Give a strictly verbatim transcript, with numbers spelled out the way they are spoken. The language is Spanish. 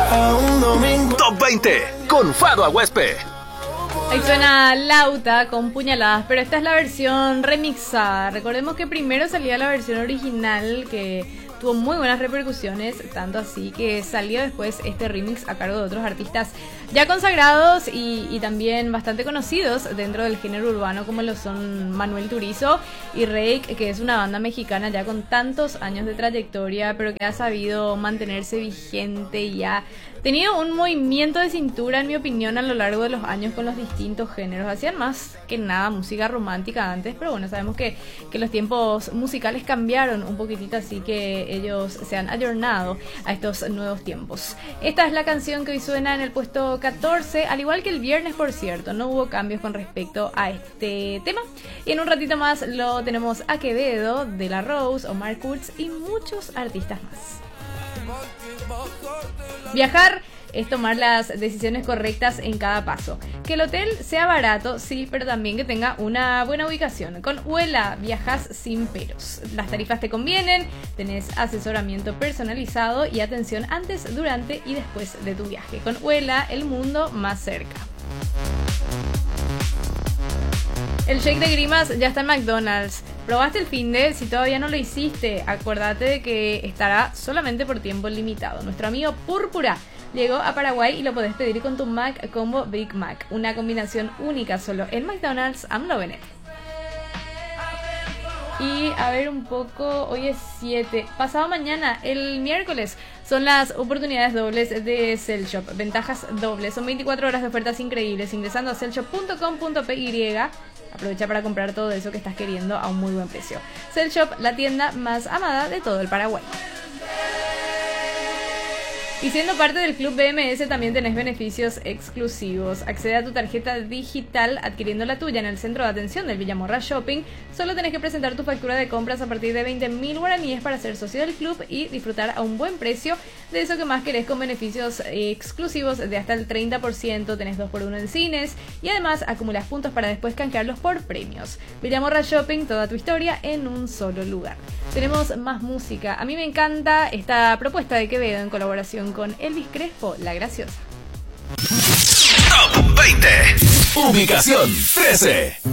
a un domingo. Top veinte con Fado Aguespe. Ahí suena Lauta con Puñaladas, pero esta es la versión remixada. Recordemos que primero salía la versión original que tuvo muy buenas repercusiones, tanto así que salió después este remix a cargo de otros artistas ya consagrados y, y también bastante conocidos dentro del género urbano, como lo son Manuel Turizo y Reik, que es una banda mexicana ya con tantos años de trayectoria, pero que ha sabido mantenerse vigente y ha tenido un movimiento de cintura, en mi opinión, a lo largo de los años con los distintos géneros. Hacían más que nada música romántica antes, pero bueno, sabemos que, que los tiempos musicales cambiaron un poquitito, así que ellos se han ayornado a estos nuevos tiempos. Esta es la canción que hoy suena en el puesto catorce, al igual que el viernes, por cierto. No hubo cambios con respecto a este tema. Y en un ratito más lo tenemos a Quevedo, De La Rose, Omar Kurz y muchos artistas más. Viajar es tomar las decisiones correctas en cada paso. Que el hotel sea barato, sí, pero también que tenga una buena ubicación. Con Uela viajas sin peros. Las tarifas te convienen, tenés asesoramiento personalizado y atención antes, durante y después de tu viaje. Con Uela, el mundo más cerca. El shake de Grimas ya está en McDonald's. ¿Probaste el finde? Si todavía no lo hiciste, acuérdate de que estará solamente por tiempo limitado. Nuestro amigo Púrpura llegó a Paraguay y lo podés pedir con tu Mac Combo Big Mac. Una combinación única solo en McDonald's. I'm loving it. Y a ver un poco, hoy es siete. Pasado mañana, el miércoles, son las oportunidades dobles de Cellshop. Ventajas dobles, son veinticuatro horas de ofertas increíbles. Ingresando a cellshop punto com punto p y, aprovecha para comprar todo eso que estás queriendo a un muy buen precio. Cellshop, la tienda más amada de todo el Paraguay. Y siendo parte del Club B M S también tenés beneficios exclusivos. Accede a tu tarjeta digital adquiriendo la tuya en el centro de atención del Villamorra Shopping. Solo tenés que presentar tu factura de compras a partir de veinte mil guaraníes para ser socio del club y disfrutar a un buen precio de eso que más querés, con beneficios exclusivos de hasta el treinta por ciento. Tenés dos por uno en cines y además acumulas puntos para después canjearlos por premios. Villamorra Shopping, toda tu historia en un solo lugar. Tenemos más música. A mí me encanta esta propuesta de Quevedo en colaboración con Elvis Crespo, La Graciosa. Top veinte. Ubicación trece.